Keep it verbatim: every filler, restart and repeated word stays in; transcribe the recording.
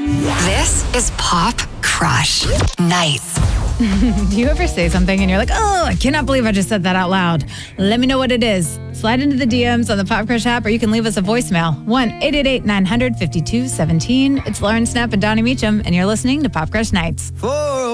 This is Pop Crush Nights. Do you ever say something and you're like, oh, I cannot believe I just said that out loud? Let me know what it is. Slide into the D Ms on the Pop Crush app, or you can leave us a voicemail. one eight eight eight nine hundred fifty-two seventeen. It's Lauren Snap and Donnie Meacham, and you're listening to Pop Crush Nights. For